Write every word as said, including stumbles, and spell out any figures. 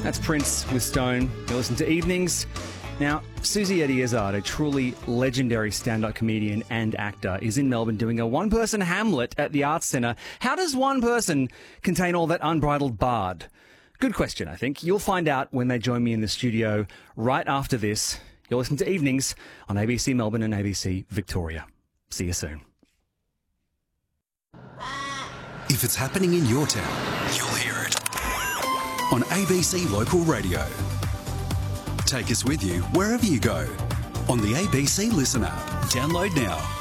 That's Prince with Stone. You listen to Evenings. Now, Susie Eddie Izzard, a truly legendary stand-up comedian and actor, is in Melbourne doing a one-person Hamlet at the Arts Centre. How does one person contain all that unbridled bard? Good question, I think. You'll find out when they join me in the studio right after this. You'll listen to Evenings on A B C Melbourne and A B C Victoria. See you soon. If it's happening in your town, you'll hear it on A B C Local Radio. Take us with you wherever you go on the A B C Listen app. Download now.